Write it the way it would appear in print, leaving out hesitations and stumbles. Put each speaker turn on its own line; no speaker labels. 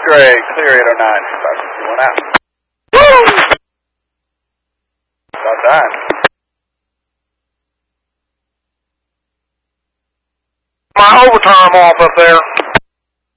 X-ray, clear 809. 561 out. About that.
My overtime off up there.